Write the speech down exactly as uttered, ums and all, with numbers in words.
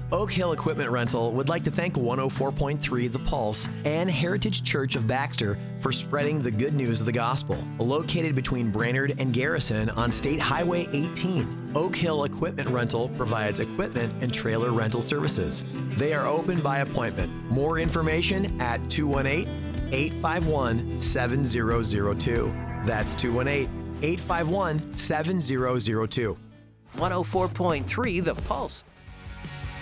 Oak Hill Equipment Rental would like to thank one oh four point three The Pulse and Heritage Church of Baxter for spreading the good news of the gospel. Located between Brainerd and Garrison on State Highway eighteen, Oak Hill Equipment Rental provides equipment and trailer rental services. They are open by appointment. More information at two one eight, eight five one, seven zero zero two. That's two one eight, eight five one, seven zero zero two. one oh four point three The Pulse.